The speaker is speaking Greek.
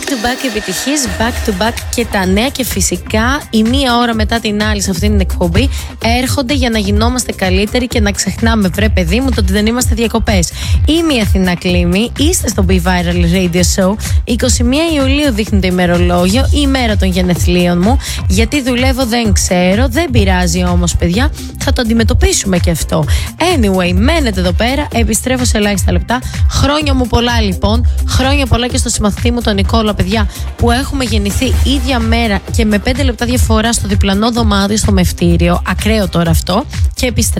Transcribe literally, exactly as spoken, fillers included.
to back επιτυχίες, back to back και τα νέα, και φυσικά η μία ώρα μετά την άλλη σε αυτήν την εκπομπή έρχονται για να γινόμαστε καλύτεροι και να ξεχνάμε, βρε παιδί μου, το ότι δεν είμαστε διακοπές. Είμαι η Αθηνά Κλίμη, είστε στο Be Viral Radio Show. είκοσι μία Ιουλίου δείχνει το ημερολόγιο, η μέρα των γενεθλίων μου. Γιατί δουλεύω δεν ξέρω, δεν πειράζει όμως, παιδιά, θα το αντιμετωπίσουμε και αυτό. Anyway, μένετε εδώ πέρα, επιστρέφω σε ελάχιστα λεπτά. Χρόνια μου πολλά λοιπόν, χρόνια πολλά και στο συμμαθητή μου τον Νικόλα, παιδιά, που έχουμε γεννηθεί ίδια μέρα και με πέντε λεπτά διαφορά στο διπλανό δωμάτιο στο μευτήριο. Ακραίο τώρα αυτό. Και επιστρέφω.